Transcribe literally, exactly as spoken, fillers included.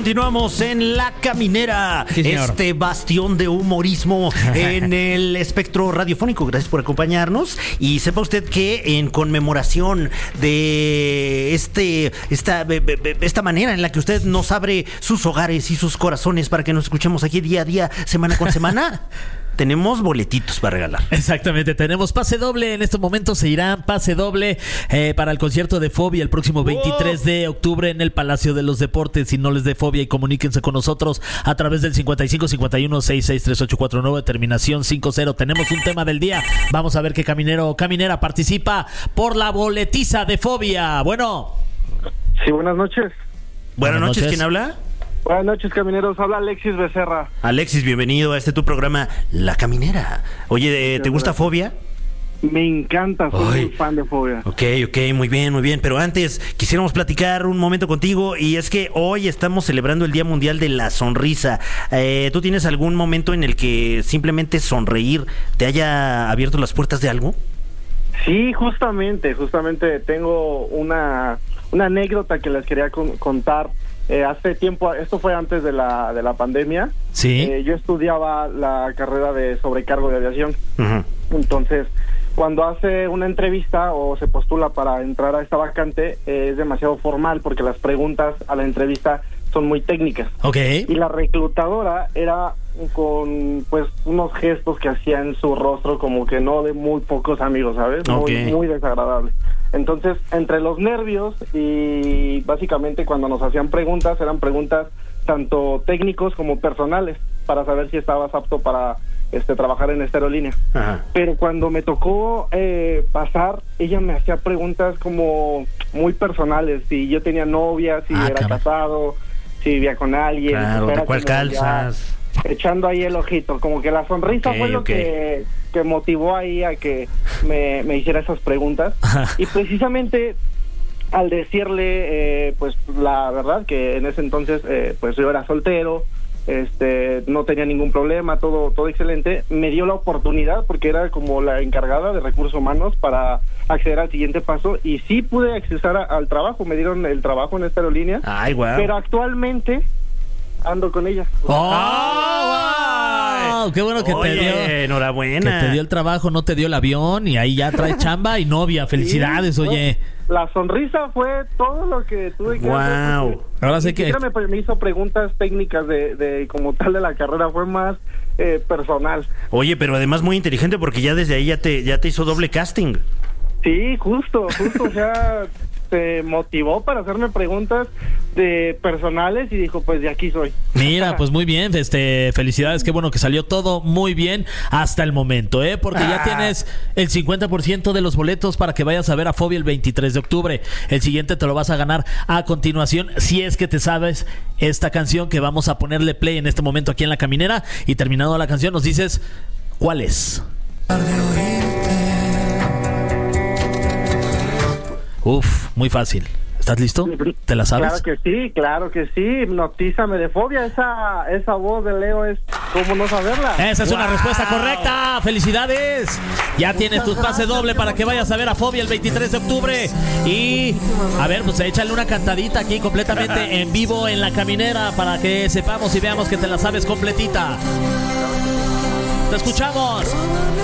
Continuamos en La Caminera, sí, este bastión de humorismo en el espectro radiofónico. Gracias por acompañarnos. Y sepa usted que en conmemoración de este esta, esta manera en la que usted nos abre sus hogares y sus corazones para que nos escuchemos aquí día a día, semana con semana, tenemos boletitos para regalar. Exactamente, tenemos pase doble. En este momento se irá pase doble eh, para el concierto de Fobia el próximo veintitrés de octubre en el Palacio de los Deportes. Si no les dé fobia, y comuníquense con nosotros a través del cincuenta y cinco cincuenta y uno sesenta y seis treinta y ocho cuarenta y nueve, terminación cincuenta. Tenemos un tema del día. Vamos a ver qué caminero o caminera participa por la boletiza de Fobia. Bueno. Sí, buenas noches. Buenas, buenas noches. noches, ¿quién habla? Buenas noches, camineros. Habla Alexis Becerra. Alexis, bienvenido a este tu programa, La Caminera. Oye, ¿te gusta Fobia? Me encanta, soy Ay. muy fan de Fobia. Ok, ok, muy bien, muy bien. Pero antes, quisiéramos platicar un momento contigo. Y es que hoy estamos celebrando el Día Mundial de la Sonrisa. Eh, ¿Tú tienes algún momento en el que simplemente sonreír te haya abierto las puertas de algo? Sí, justamente, justamente tengo una, una anécdota que les quería con, contar. Eh, hace tiempo, esto fue antes de la de la pandemia. Sí. Eh, yo estudiaba la carrera de sobrecargo de aviación. Uh-huh. Entonces, cuando hace una entrevista o se postula para entrar a esta vacante, eh, es demasiado formal porque las preguntas a la entrevista son muy técnicas. Okay. Y la reclutadora era con pues unos gestos que hacía en su rostro como que no de muy pocos amigos, ¿sabes? Okay. Muy, muy desagradable. Entonces, entre los nervios y básicamente cuando nos hacían preguntas, eran preguntas tanto técnicos como personales para saber si estabas apto para este trabajar en esta aerolínea. Ajá. Pero cuando me tocó eh, pasar, ella me hacía preguntas como muy personales, si yo tenía novia, si ah, era caray. casado, si vivía con alguien. Claro, ¿de cuál calzas? Echando ahí el ojito, como que la sonrisa okay, fue lo okay. que, que motivó ahí a que me, me hiciera esas preguntas. Y precisamente al decirle, eh, pues la verdad que en ese entonces, eh, pues yo era soltero, este, no tenía ningún problema, todo, todo excelente, me dio la oportunidad porque era como la encargada de recursos humanos para acceder al siguiente paso y sí pude accesar a, al trabajo, me dieron el trabajo en esta aerolínea. Ay, wow. Pero actualmente ando con ella. ¡Oh! Wow, ¡qué bueno que Oye, te dio! Enhorabuena. Que te dio el trabajo, no te dio el avión y ahí ya trae chamba y novia. ¡Felicidades, sí, oye! La sonrisa fue todo lo que tuve que wow. hacer. Ahora sé que... Me, me hizo preguntas técnicas de, de como tal de la carrera, fue más eh, personal. Oye, pero además muy inteligente porque ya desde ahí ya te, ya te hizo doble casting. Sí, justo, justo, o sea, se motivó para hacerme preguntas de personales y dijo, pues de aquí soy. Mira, pues muy bien, este, felicidades, qué bueno que salió todo muy bien hasta el momento, ¿eh? Porque ya tienes el cincuenta por ciento de los boletos para que vayas a ver a Fobia el veintitrés de octubre. El siguiente te lo vas a ganar a continuación, si es que te sabes esta canción que vamos a ponerle play en este momento aquí en La Caminera. Y terminado la canción nos dices, ¿cuál es? Uf, muy fácil. ¿Estás listo? ¿Te la sabes? Claro que sí, claro que sí. Hipnotízame de Fobia. Esa, esa voz de Leo es como no saberla. Esa es wow. una respuesta correcta. ¡Felicidades! Ya tienes tu pase doble para que vayas a ver a Fobia el veintitrés de octubre. Y, a ver, pues échale una cantadita aquí completamente en vivo en La Caminera para que sepamos y veamos que te la sabes completita. ¡Te escuchamos!